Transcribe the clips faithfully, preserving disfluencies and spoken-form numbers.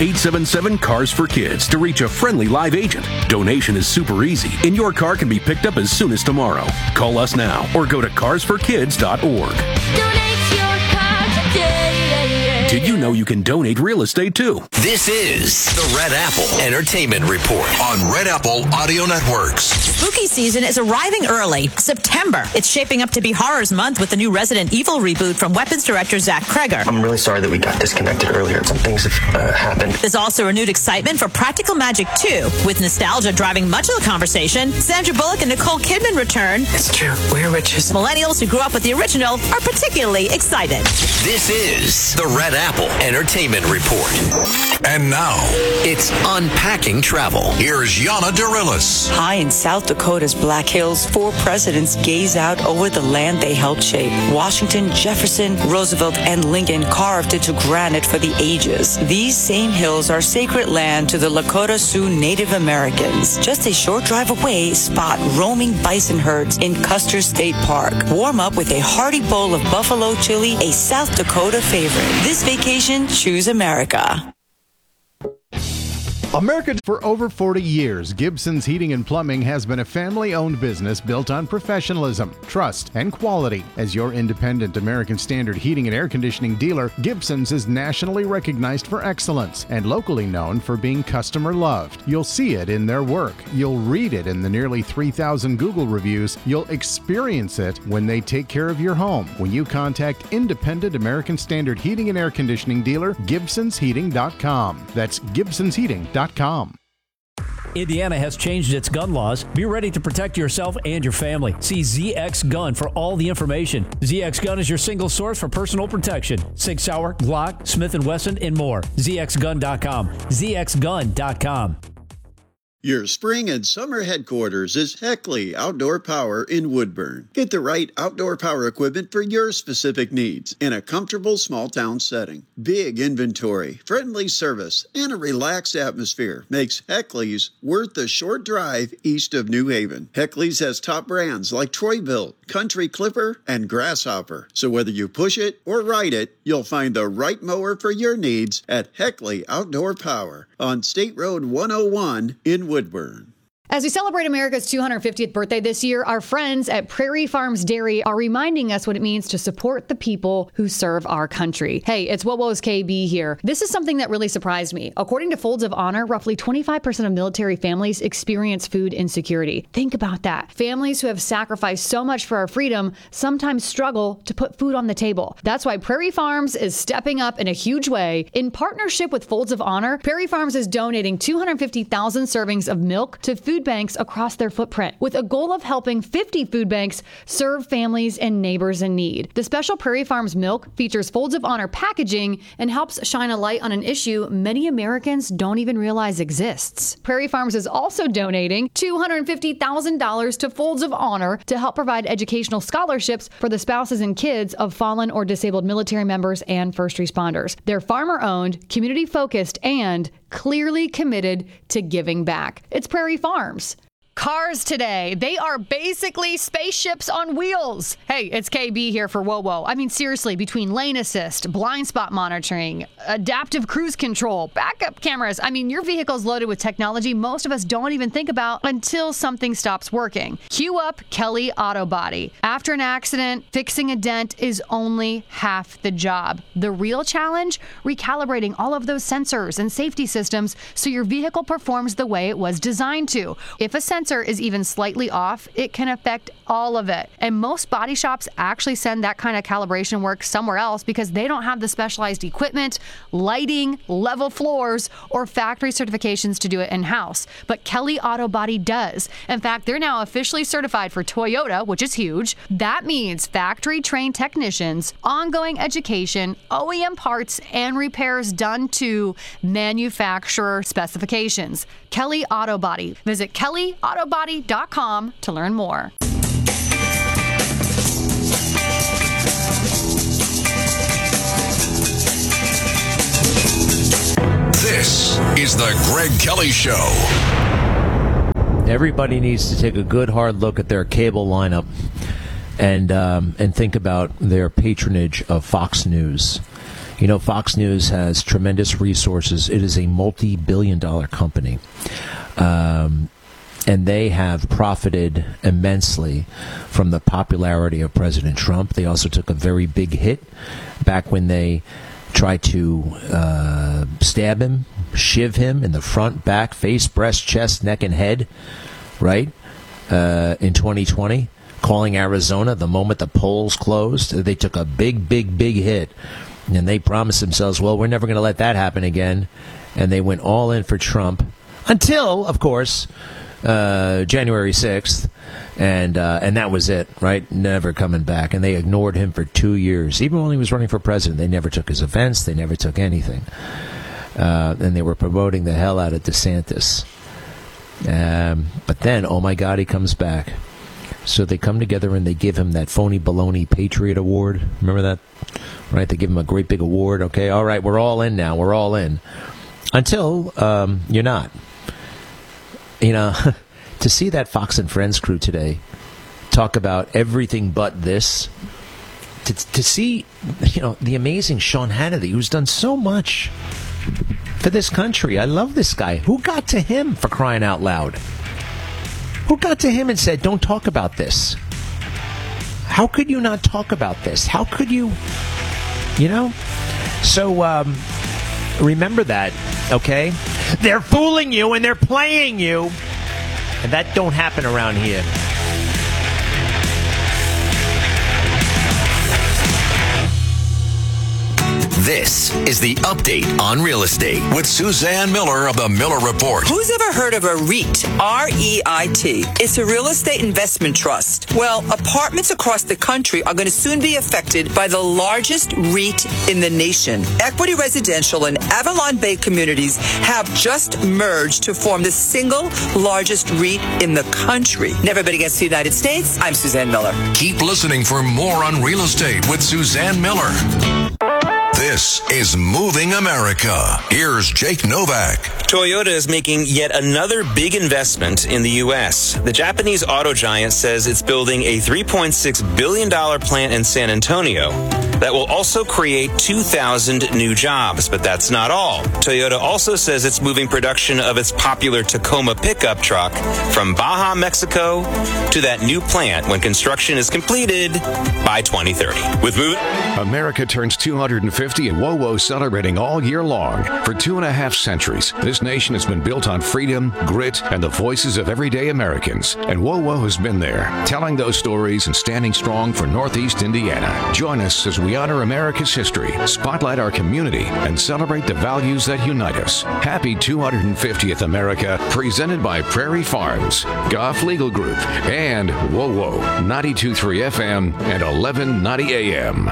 eight seven seven, CARS for Kids to reach a friendly live agent. Donation is super easy, and your car can be picked up as soon as tomorrow. Call us now or go to cars for kids dot org. Donate your car today. Did you know you can donate real estate too? This is the Red Apple Entertainment Report on Red Apple Audio Networks. Spooky season is arriving early. September. It's shaping up to be Horrors Month with the new Resident Evil reboot from Weapons director Zach Kreger. I'm really sorry that we got disconnected earlier. Some things have uh, happened. There's also renewed excitement for Practical Magic two, with nostalgia driving much of the conversation. Sandra Bullock and Nicole Kidman return. It's true. We're witches. Millennials who grew up with the original are particularly excited. This is the Red Apple Entertainment Report. And now, it's Unpacking Travel. Here's Yana Dorillis. High in South Dakota's Black Hills, four presidents gaze out over the land they helped shape. Washington, Jefferson, Roosevelt, and Lincoln carved into granite for the ages. These same hills are sacred land to the Lakota Sioux Native Americans. Just a short drive away, spot roaming bison herds in Custer State Park. Warm up with a hearty bowl of buffalo chili, a South Dakota favorite. This vacation, choose America. America. For over forty years, Gibson's Heating and Plumbing has been a family-owned business built on professionalism, trust, and quality. As your independent American Standard heating and air conditioning dealer, Gibson's is nationally recognized for excellence and locally known for being customer-loved. You'll see it in their work. You'll read it in the nearly three thousand Google reviews. You'll experience it when they take care of your home. When you contact independent American Standard heating and air conditioning dealer, Gibsons Heating dot com. That's Gibsons Heating dot com. Indiana has changed its gun laws. Be ready to protect yourself and your family. See Z X Gun for all the information. Z X Gun is your single source for personal protection. Sig Sauer, Glock, Smith and Wesson, and more. Z X gun dot com. Z X gun dot com. Your spring and summer headquarters is Heckley Outdoor Power in Woodburn. Get the right outdoor power equipment for your specific needs in a comfortable small town setting. Big inventory, friendly service, and a relaxed atmosphere makes Heckley's worth the short drive east of New Haven. Heckley's has top brands like Troy-Bilt, Country Clipper, and Grasshopper. So whether you push it or ride it, you'll find the right mower for your needs at Heckley Outdoor Power on State Road one oh one in Woodburn. As we celebrate America's two hundred fiftieth birthday this year, our friends at Prairie Farms Dairy are reminding us what it means to support the people who serve our country. Hey, it's WOWO's K B here. This is something that really surprised me. According to Folds of Honor, roughly twenty-five percent of military families experience food insecurity. Think about that. Families who have sacrificed so much for our freedom sometimes struggle to put food on the table. That's why Prairie Farms is stepping up in a huge way. In partnership with Folds of Honor, Prairie Farms is donating two hundred fifty thousand servings of milk to food banks across their footprint, with a goal of helping fifty food banks serve families and neighbors in need. The special Prairie Farms milk features Folds of Honor packaging and helps shine a light on an issue many Americans don't even realize exists. Prairie Farms is also donating two hundred fifty thousand dollars to Folds of Honor to help provide educational scholarships for the spouses and kids of fallen or disabled military members and first responders. They're farmer-owned, community-focused, and clearly committed to giving back. It's Prairie Farms. Cars today, they are basically spaceships on wheels. Hey, it's K B here for WOWO. I mean, seriously, between lane assist, blind spot monitoring, adaptive cruise control, backup cameras, I mean, your vehicle's loaded with technology most of us don't even think about until something stops working. Cue up Kelly Auto Body. After an accident, fixing a dent is only half the job. The real challenge? Recalibrating all of those sensors and safety systems so your vehicle performs the way it was designed to. If a sensor is even slightly off, it can affect all of it. And most body shops actually send that kind of calibration work somewhere else because they don't have the specialized equipment, lighting, level floors, or factory certifications to do it in-house. But Kelly Auto Body does. In fact, they're now officially certified for Toyota, which is huge. That means factory-trained technicians, ongoing education, O E M parts, and repairs done to manufacturer specifications. Kelly Auto Body. Visit Kelly Auto Body dot com to learn more. This is the Greg Kelly Show. Everybody needs to take a good hard look at their cable lineup and um, and think about their patronage of Fox News. You know, Fox News has tremendous resources. It is a multi-billion dollar company. Um, and they have profited immensely from the popularity of President Trump. They also took a very big hit back when they tried to uh, stab him, shiv him in the front, back, face, breast, chest, neck, and head, right, uh, in twenty twenty, calling Arizona the moment the polls closed. They took a big, big, big hit. And they promised themselves, well, we're never going to let that happen again. And they went all in for Trump until, of course, uh, January sixth. And uh, and that was it, right? Never coming back. And they ignored him for two years. Even when he was running for president, they never took his events. They never took anything. Uh, and they were promoting the hell out of DeSantis. Um, but then, oh, my God, he comes back. So they come together and they give him that phony baloney Patriot Award. Remember that? Right? They give him a great big award. Okay, all right, we're all in now. We're all in. Until um, you're not. You know, to see that Fox and Friends crew today talk about everything but this, to, to see, you know, the amazing Sean Hannity, who's done so much for this country. I love this guy. Who got to him, for crying out loud? Who got to him and said, don't talk about this? How could you not talk about this? How could you, you know? So, um, remember that, okay? They're fooling you and they're playing you. And that don't happen around here. This is the Update on Real Estate with Suzanne Miller of the Miller Report. Who's ever heard of a REIT? R E I T. It's a real estate investment trust. Well, apartments across the country are going to soon be affected by the largest REIT in the nation. Equity Residential and Avalon Bay Communities have just merged to form the single largest REIT in the country. Never been against the United States. I'm Suzanne Miller. Keep listening for more on real estate with Suzanne Miller. This is Moving America. Here's Jake Novak. Toyota is making yet another big investment in the U S. The Japanese auto giant says it's building a three point six billion dollars plant in San Antonio that will also create two thousand new jobs. But that's not all. Toyota also says it's moving production of its popular Tacoma pickup truck from Baja, Mexico to that new plant when construction is completed by twenty thirty. With Move- America turns two hundred fifty and WOWO celebrating all year long. For two and a half centuries, this nation has been built on freedom, grit, and the voices of everyday Americans. And WOWO has been there, telling those stories and standing strong for Northeast Indiana. Join us as we honor America's history, spotlight our community, and celebrate the values that unite us. Happy two hundred fiftieth America, presented by Prairie Farms, Goff Legal Group, and WOWO, ninety-two point three F M and eleven ninety A M.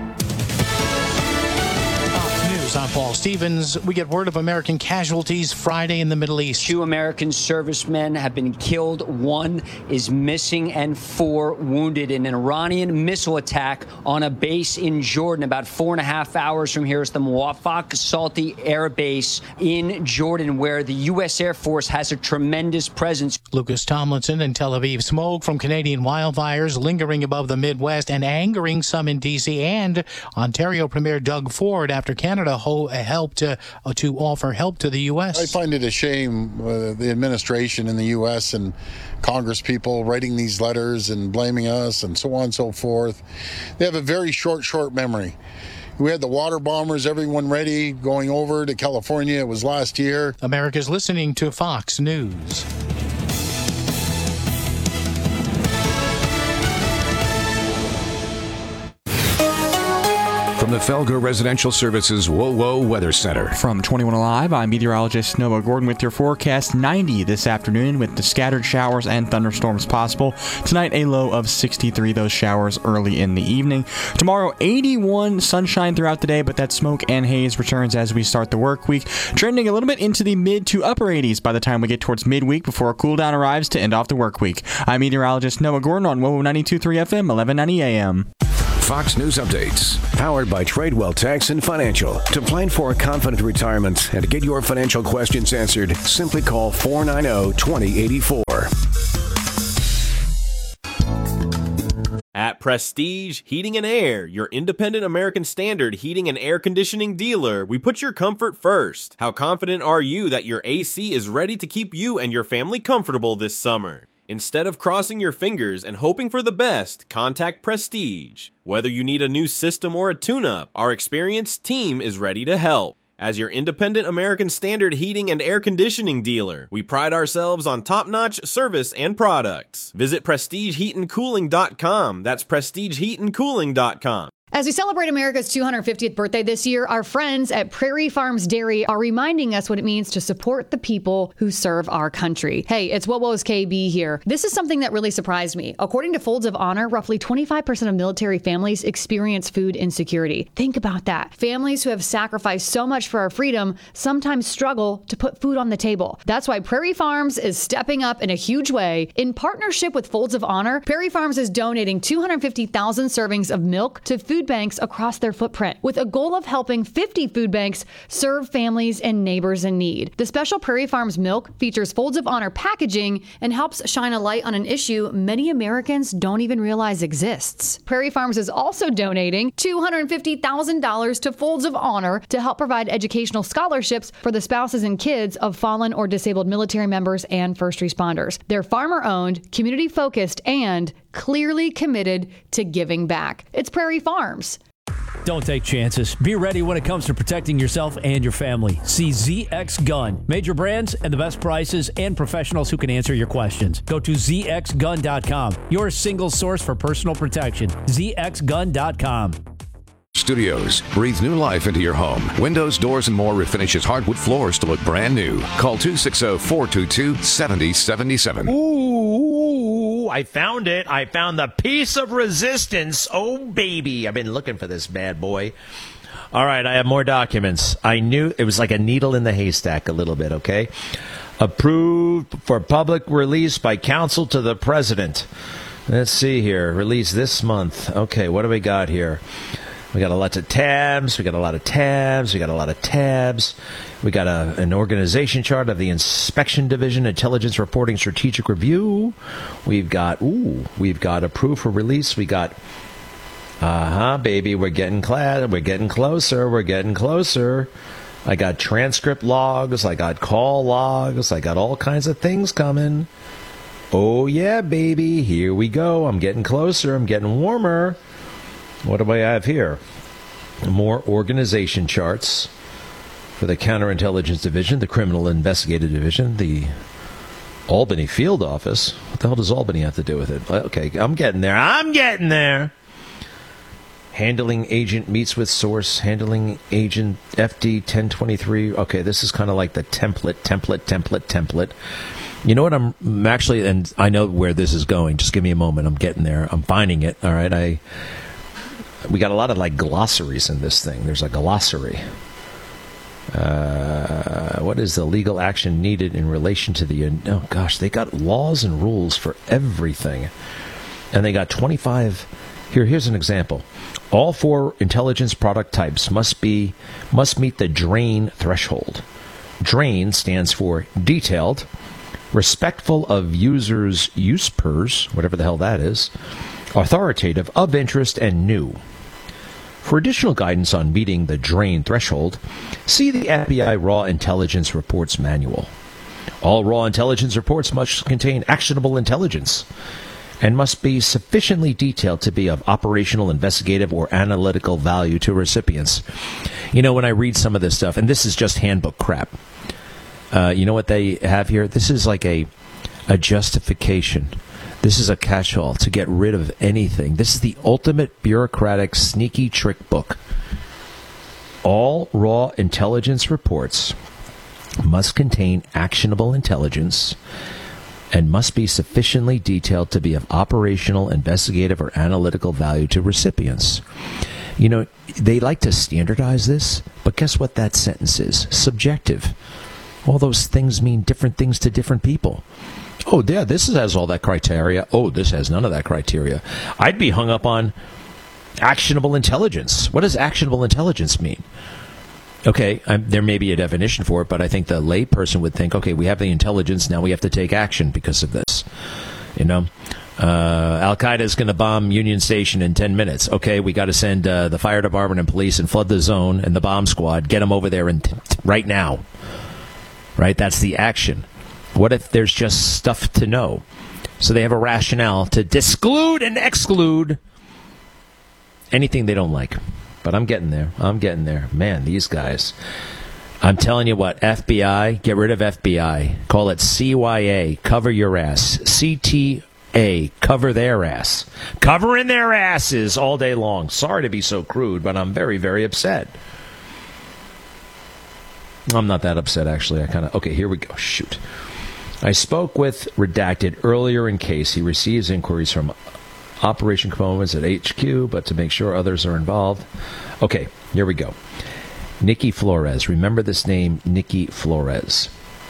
I'm Paul Stevens. We get word of American casualties Friday in the Middle East. Two American servicemen have been killed. One is missing and four wounded in an Iranian missile attack on a base in Jordan. About four and a half hours from here is the Muwafaq Salti Air Base in Jordan, where the U S Air Force has a tremendous presence. Lucas Tomlinson in Tel Aviv. Smoke from Canadian wildfires lingering above the Midwest and angering some in D C and Ontario Premier Doug Ford after Canada helped uh, to offer help to the U S. I find it a shame uh, the administration in the U S and Congress people writing these letters and blaming us and so on and so forth. They have a very short, short memory. We had the water bombers, everyone ready, going over to California. It was last year. America's listening to Fox News. From the Felger Residential Services WOWO Weather Center. From twenty-one Alive, I'm meteorologist Noah Gordon with your forecast. ninety this afternoon with the scattered showers and thunderstorms possible. Tonight, a low of sixty-three, those showers early in the evening. Tomorrow, eighty-one, sunshine throughout the day, but that smoke and haze returns as we start the work week, trending a little bit into the mid to upper eighties by the time we get towards midweek before a cool down arrives to end off the work week. I'm meteorologist Noah Gordon on WOWO ninety-two point three F M, eleven ninety A M. Fox News Updates, powered by Tradewell Tax and Financial. To plan for a confident retirement and to get your financial questions answered, simply call four nine zero, two zero eight four. At Prestige Heating and Air, your independent American Standard heating and air conditioning dealer. We put your comfort first. How confident are you that your A C is ready to keep you and your family comfortable this summer? Instead of crossing your fingers and hoping for the best, contact Prestige. Whether you need a new system or a tune-up, our experienced team is ready to help. As your independent American Standard heating and air conditioning dealer, we pride ourselves on top-notch service and products. Visit prestige heat and cooling dot com. That's prestige heat and cooling dot com. As we celebrate America's two hundred fiftieth birthday this year, our friends at Prairie Farms Dairy are reminding us what it means to support the people who serve our country. Hey, it's What Was K B here. This is something that really surprised me. According to Folds of Honor, roughly twenty-five percent of military families experience food insecurity. Think about that. Families who have sacrificed so much for our freedom sometimes struggle to put food on the table. That's why Prairie Farms is stepping up in a huge way. In partnership with Folds of Honor, Prairie Farms is donating two hundred fifty thousand servings of milk to food banks across their footprint, with a goal of helping fifty food banks serve families and neighbors in need. The special Prairie Farms milk features Folds of Honor packaging and helps shine a light on an issue many Americans don't even realize exists. Prairie Farms is also donating two hundred fifty thousand dollars to Folds of Honor to help provide educational scholarships for the spouses and kids of fallen or disabled military members and first responders. They're farmer-owned, community-focused, and clearly committed to giving back. It's Prairie Farms. Don't take chances. Be ready when it comes to protecting yourself and your family. See Z X Gun. Major brands and the best prices and professionals who can answer your questions. Go to z x gun dot com. Your single source for personal protection. z x gun dot com. Studios. Breathe new life into your home. Windows, doors, and more refinishes hardwood floors to look brand new. Call two six zero, four two two, seven zero seven seven. Ooh, I found it. I found the piece of resistance. Oh, baby. I've been looking for this bad boy. All right, I have more documents. I knew it was like a needle in the haystack a little bit, okay? Approved for public release by counsel to the president. Let's see here. Release this month. Okay, what do we got here? We got a lot of tabs. We got a lot of tabs. We got a lot of tabs. We got a, an organization chart of the Inspection Division, Intelligence Reporting Strategic Review. We've got, ooh, we've got approved for release. We got, uh-huh, baby, we're getting cla- we're getting closer. We're getting closer. I got transcript logs. I got call logs. I got all kinds of things coming. Oh, yeah, baby. Here we go. I'm getting closer. I'm getting warmer. What do I have here? More organization charts for the Counterintelligence Division, the Criminal Investigative Division, the Albany Field Office. What the hell does Albany have to do with it? Okay, I'm getting there. I'm getting there. Handling agent meets with source. Handling agent F D ten twenty-three. Okay, this is kind of like the template, template, template, template. You know what? I'm, I'm actually, and I know where this is going. Just give me a moment. I'm getting there. I'm finding it. All right, I... We got a lot of, like, glossaries in this thing. There's a glossary. Uh, what is the legal action needed in relation to the... Oh, gosh, they got laws and rules for everything. And they got twenty-five... Here, here's an example. All four intelligence product types must be must meet the DRAIN threshold. DRAIN stands for detailed, respectful of users' use pers, whatever the hell that is, authoritative, of interest, and new. For additional guidance on meeting the DRAIN threshold, see the F B I Raw Intelligence Reports Manual. All raw intelligence reports must contain actionable intelligence and must be sufficiently detailed to be of operational, investigative, or analytical value to recipients. You know, when I read some of this stuff, and this is just handbook crap, uh, you know what they have here? This is like a, a justification. This is a catch-all to get rid of anything. This is the ultimate bureaucratic sneaky trick book. All raw intelligence reports must contain actionable intelligence and must be sufficiently detailed to be of operational, investigative, or analytical value to recipients. You know, they like to standardize this, but guess what that sentence is? Subjective. All those things mean different things to different people. Oh, yeah, this has all that criteria. Oh, this has none of that criteria. I'd be hung up on actionable intelligence. What does actionable intelligence mean? Okay, um, there may be a definition for it, but I think the lay person would think, okay, we have the intelligence, now we have to take action because of this. You know, Uh, Al Qaeda is going to bomb Union Station in ten minutes. Okay, we got to send uh, the fire department and police and flood the zone and the bomb squad. Get them over there and t- t- right now. Right? That's the action. What if there's just stuff to know? So they have a rationale to disclude and exclude anything they don't like. But I'm getting there. I'm getting there. Man, these guys. I'm telling you what, F B I, get rid of F B I. Call it C Y A, cover your ass. C T A, cover their ass. Covering their asses all day long. Sorry to be so crude, but I'm very, very upset. I'm not that upset, actually. I kind of... Okay, here we go. Shoot. I spoke with Redacted earlier in case he receives inquiries from Operation Components at H Q, but to make sure others are involved. Okay, here we go. Nikki Flores. Remember this name, Nikki Flores.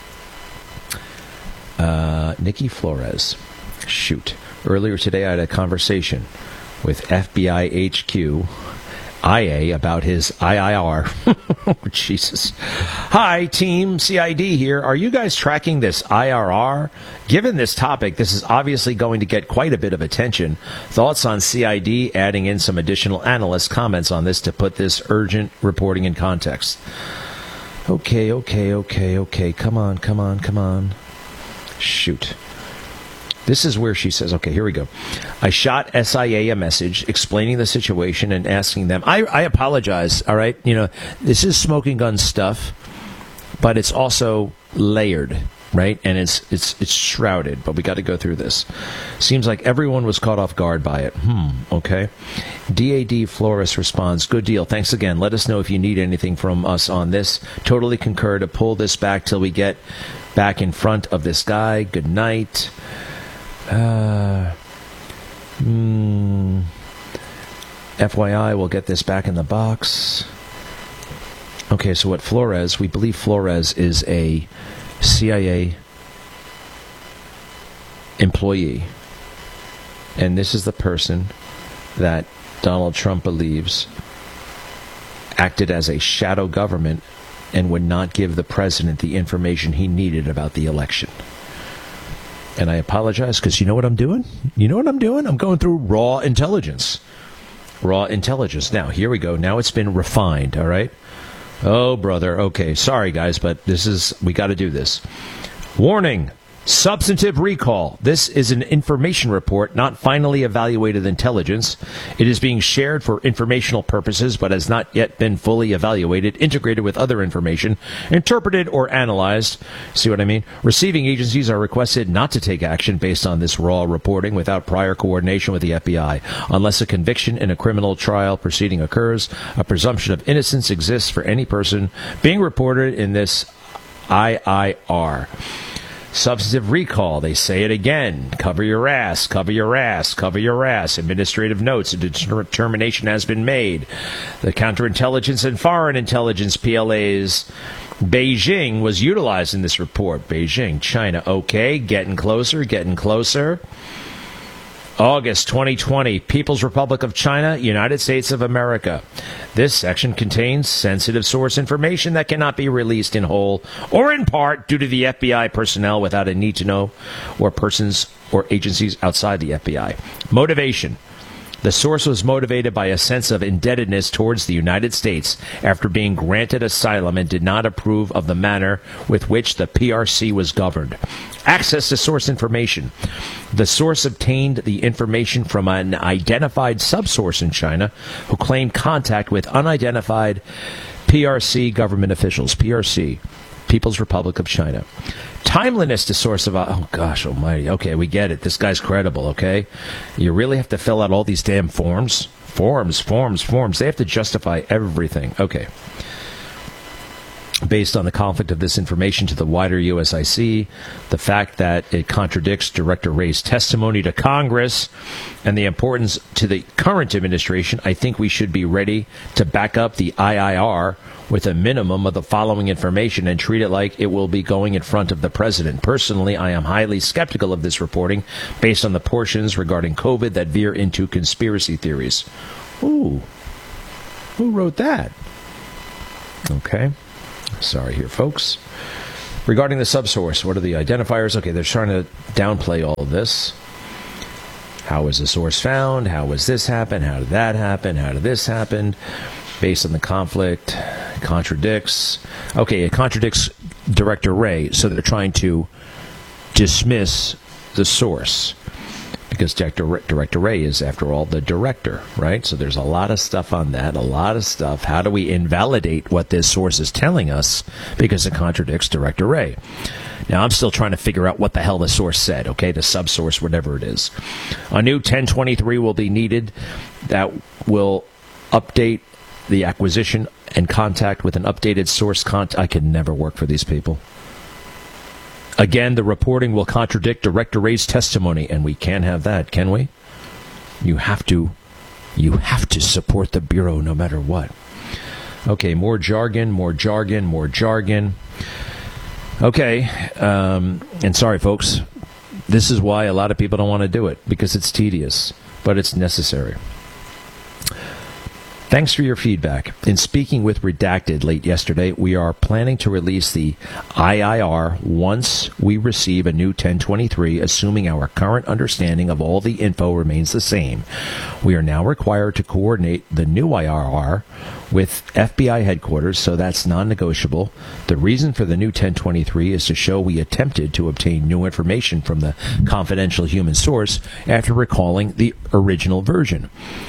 Uh, Nikki Flores. Shoot. Earlier today, I had a conversation with F B I H Q, I A, about his I I R. Oh, Jesus. Hi, team C I D here. Are you guys tracking this I R R? Given this topic, this is obviously going to get quite a bit of attention. Thoughts on C I D adding in some additional analyst comments on this to put this urgent reporting in context? Okay, okay, okay, okay. Come on, come on, come on. Shoot. This is where she says, okay, here we go. I shot S I A a message explaining the situation and asking them, I, I apologize, all right? You know, this is smoking gun stuff, but it's also layered, right? And it's it's it's shrouded, but we got to go through this. Seems like everyone was caught off guard by it. Hmm, okay. D A D Flores responds, good deal. Thanks again. Let us know if you need anything from us on this. Totally concur to pull this back till we get back in front of this guy. Good night. Uh, mm, F Y I, we'll get this back in the box. Okay, so what Flores, we believe Flores is a C I A employee. And this is the person that Donald Trump believes acted as a shadow government and would not give the president the information he needed about the election. And I apologize because you know what I'm doing? You know what I'm doing? I'm going through raw intelligence. Raw intelligence. Now, here we go. Now it's been refined, all right? Oh, brother. Okay, sorry, guys, but this is, we got to do this. Warning. Substantive recall. This is an information report, not finally evaluated intelligence. It is being shared for informational purposes, but has not yet been fully evaluated, integrated with other information, interpreted or analyzed. See what I mean? Receiving agencies are requested not to take action based on this raw reporting without prior coordination with the F B I. Unless a conviction in a criminal trial proceeding occurs, a presumption of innocence exists for any person being reported in this I I R. Substantive recall, they say it again. Cover your ass, cover your ass, cover your ass. Administrative notes, a determination has been made. The counterintelligence and foreign intelligence P L As, Beijing was utilized in this report. Beijing, China, okay, getting closer, getting closer. August twenty twenty, People's Republic of China, United States of America. This section contains sensitive source information that cannot be released in whole or in part due to the F B I personnel without a need to know or persons or agencies outside the F B I. Motivation. The source was motivated by a sense of indebtedness towards the United States after being granted asylum and did not approve of the manner with which the P R C was governed. Access to source information. The source obtained the information from an identified subsource in China who claimed contact with unidentified P R C government officials. P R C, People's Republic of China. Timeliness to source of... Oh, gosh almighty. Okay, we get it. This guy's credible, okay? You really have to fill out all these damn forms? Forms, forms, forms. They have to justify everything. Okay. Based on the conflict of this information to the wider U S I C, the fact that it contradicts Director Wray's testimony to Congress, and the importance to the current administration, I think we should be ready to back up the I I R with a minimum of the following information and treat it like it will be going in front of the president. Personally, I am highly skeptical of this reporting based on the portions regarding COVID that veer into conspiracy theories. Ooh, who wrote that? Okay. Sorry here, folks. Regarding the subsource, what are the identifiers? Okay, they're trying to downplay all of this. How was the source found? How was this happen? How did that happen? How did this happen? Based on the conflict, contradicts. Okay, it contradicts Director Wray, so they're trying to dismiss the source because Director, Director Wray is, after all, the director, right? So there's a lot of stuff on that, a lot of stuff. How do we invalidate what this source is telling us because it contradicts Director Wray? Now, I'm still trying to figure out what the hell the source said, okay, the subsource, whatever it is. A new ten twenty-three will be needed that will update the acquisition and contact with an updated source. Cont- I can never work for these people. Again, the reporting will contradict Director Wray's testimony, and we can't have that, can we? You have to, you have to support the Bureau no matter what. Okay, more jargon, more jargon, more jargon. Okay, um, and sorry, folks, this is why a lot of people don't want to do it, because it's tedious, but it's necessary. Thanks for your feedback. In speaking with Redacted late yesterday, we are planning to release the I I R once we receive a new ten twenty-three, assuming our current understanding of all the info remains the same. We are now required to coordinate the new I R R with F B I headquarters, so that's non-negotiable. The reason for the new ten twenty-three is to show we attempted to obtain new information from the confidential human source after recalling the original version.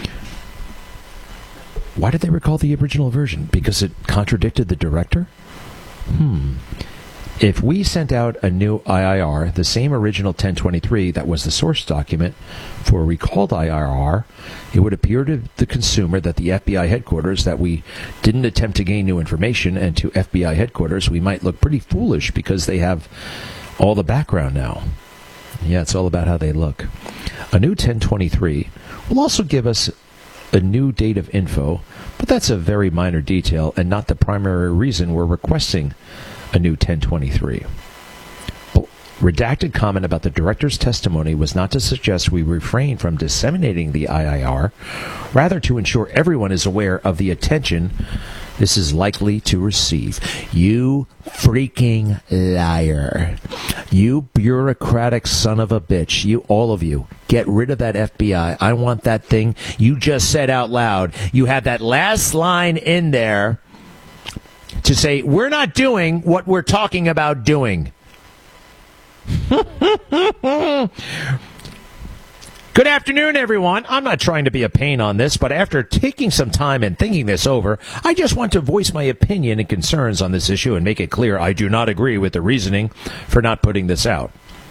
Why did they recall the original version? Because it contradicted the director? Hmm. If we sent out a new I I R, the same original ten twenty-three that was the source document for a recalled I I R, it would appear to the consumer that the F B I headquarters that we didn't attempt to gain new information, and to F B I headquarters we might look pretty foolish because they have all the background now. Yeah, it's all about how they look. A new ten twenty-three will also give us a new date of info, but that's a very minor detail and not the primary reason we're requesting a new ten twenty-three. Redacted comment about the director's testimony was not to suggest we refrain from disseminating the I I R, rather to ensure everyone is aware of the attention this is likely to receive. You freaking liar. You bureaucratic son of a bitch. You, all of you, get rid of that F B I. I want that thing you just said out loud. You have that last line in there to say, we're not doing what we're talking about doing. Good afternoon, everyone. I'm not trying to be a pain on this, but after taking some time and thinking this over, I just want to voice my opinion and concerns on this issue and make it clear I do not agree with the reasoning for not putting this out.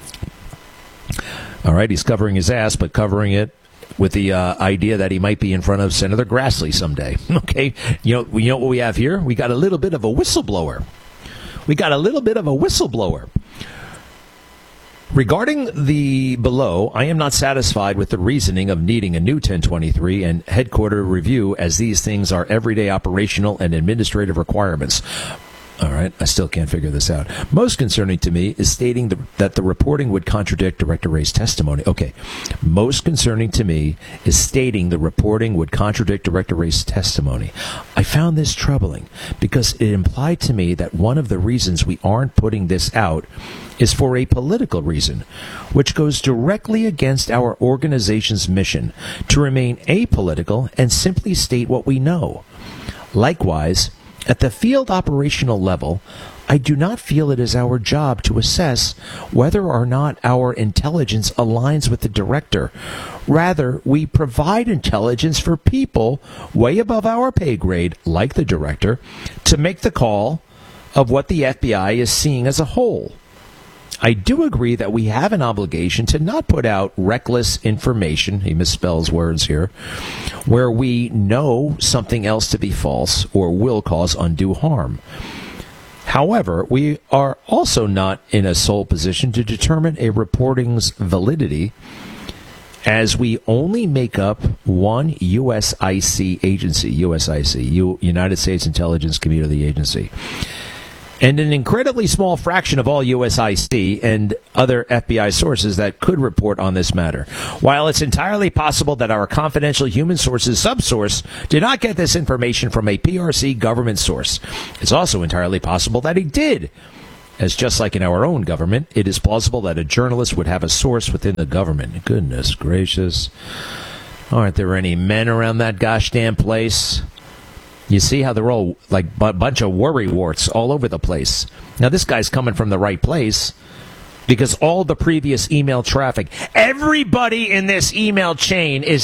All right, he's covering his ass, but covering it with the uh, idea that he might be in front of Senator Grassley someday. Okay, you know, you know what we have here? We got a little bit of a whistleblower. We got a little bit of a whistleblower. Regarding the below, I am not satisfied with the reasoning of needing a new ten twenty-three and headquarter review, as these things are everyday operational and administrative requirements. All right, I still can't figure this out. Most concerning to me is stating the, that the reporting would contradict Director Wray's testimony. Okay, most concerning to me is stating the reporting would contradict Director Wray's testimony. I found this troubling because it implied to me that one of the reasons we aren't putting this out is for a political reason, which goes directly against our organization's mission to remain apolitical and simply state what we know. Likewise, at the field operational level, I do not feel it is our job to assess whether or not our intelligence aligns with the director. Rather, we provide intelligence for people way above our pay grade, like the director, to make the call of what the F B I is seeing as a whole. I do agree that we have an obligation to not put out reckless information, he misspells words here, where we know something else to be false or will cause undue harm. However, we are also not in a sole position to determine a reporting's validity, as we only make up one U S I C agency, U S I C, U- United States Intelligence Community Agency, and an incredibly small fraction of all U S I C and other F B I sources that could report on this matter. While it's entirely possible that our confidential human sources subsource did not get this information from a P R C government source, it's also entirely possible that he did as just like in our own government, it is plausible that a journalist would have a source within the government. Goodness gracious. Aren't there any men around that gosh damn place? You see how they're all like a bunch of worry warts all over the place. Now, this guy's coming from the right place because all the previous email traffic, everybody in this email chain is